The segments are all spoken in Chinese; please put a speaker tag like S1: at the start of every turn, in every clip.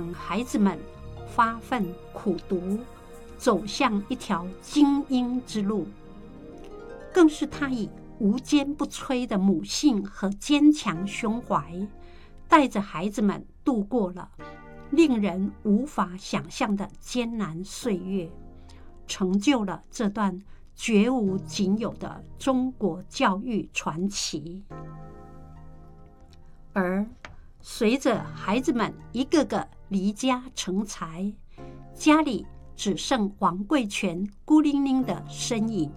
S1: 让孩子们发奋苦读，走向一条精英之路，更是他以无坚不摧的母性和坚强胸怀，带着孩子们度过了令人无法想象的艰难岁月，成就了这段绝无仅有的中国教育传奇。而随着孩子们一个个离家成才，家里只剩王贵全孤零零的身影。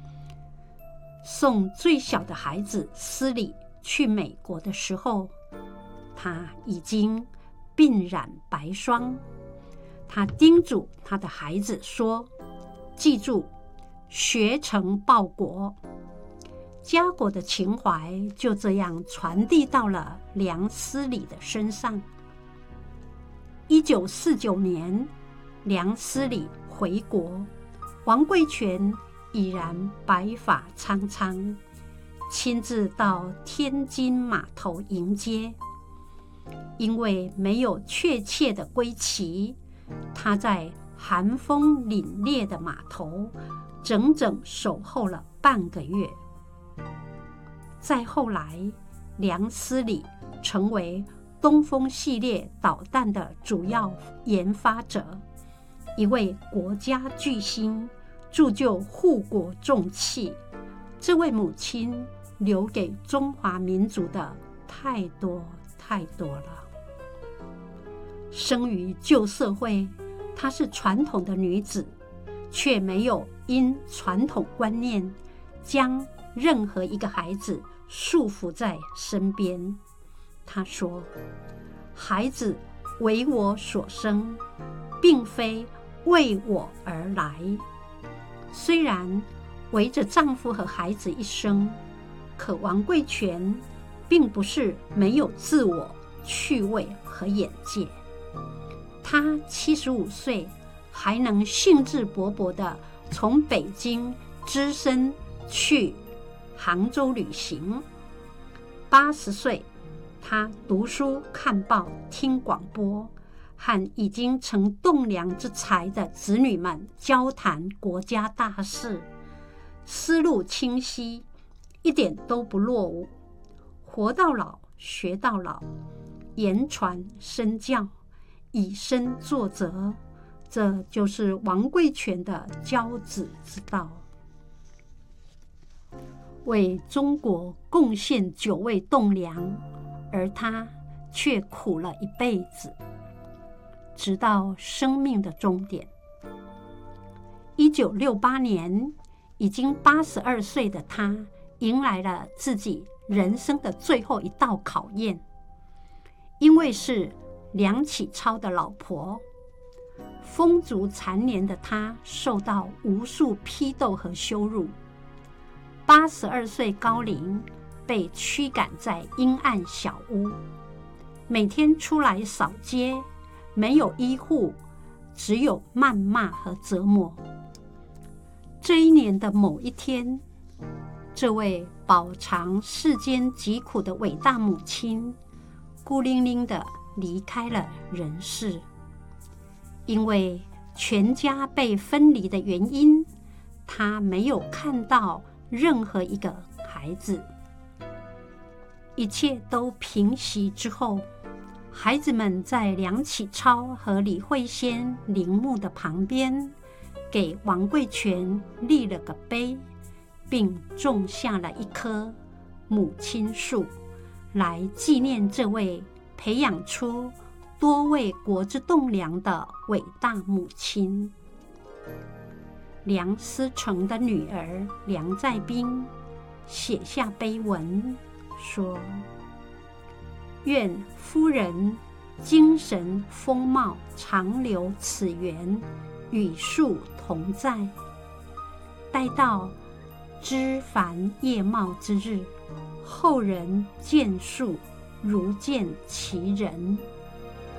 S1: 送最小的孩子司礼去美国的时候，他已经鬓染白霜。他叮嘱他的孩子说：记住，学成报国。家国的情怀就这样传递到了梁思礼的身上。1949年，梁思礼回国，王贵全已然白发苍苍，亲自到天津码头迎接。因为没有确切的归期，他在寒风凛冽的码头整整守候了半个月。再后来，梁思礼成为东风系列导弹的主要研发者，一位国家巨星，铸就护国重器。这位母亲留给中华民族的太多太多了。生于旧社会，她是传统的女子，却没有因传统观念将任何一个孩子束缚在身边。她说：孩子为我所生，并非为我而来。虽然围着丈夫和孩子一生，可王贵全并不是没有自我、趣味和眼界。她75岁还能兴致勃勃地从北京只身去杭州旅行。80岁，她读书、看报、听广播，和已经成栋梁之才的子女们交谈国家大事，思路清晰，一点都不落伍。活到老，学到老，言传身教，以身作则，这就是王贵全的教子之道。为中国贡献9位栋梁，而他却苦了一辈子，直到生命的终点。1968年，已经82岁的他迎来了自己人生的最后一道考验。因为是梁启超的老婆，风烛残年的他受到无数批斗和羞辱。82岁高龄，被驱赶在阴暗小屋，每天出来扫街，没有医护，只有谩骂和折磨。这一年的某一天，这位饱尝世间疾苦的伟大母亲孤零零地离开了人世。因为全家被分离的原因，她没有看到任何一个孩子。一切都平息之后，孩子们在梁启超和李惠仙陵墓的旁边，给王贵全立了个碑，并种下了一棵母亲树，来纪念这位培养出多位国之栋梁的伟大母亲。梁思成的女儿梁再冰写下碑文说：愿夫人精神风貌长留此园，与树同在。待到枝繁叶茂之日，后人见树如见其人。